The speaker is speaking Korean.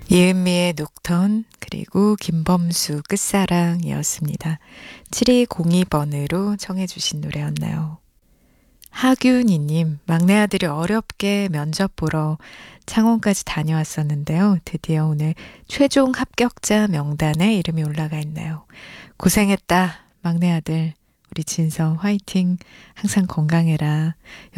이은미의 녹턴 그리고 김범수 끝사랑이었습니다. 7202번으로 청해 주신 노래였나요? 하균이님, 막내 아들이 어렵게 면접 보러 창원까지 다녀왔었는데요. 드디어 오늘 최종 합격자 명단에 이름이 올라가 있네요. 고생했다, 막내 아들. 우리 진성 화이팅. 항상 건강해라.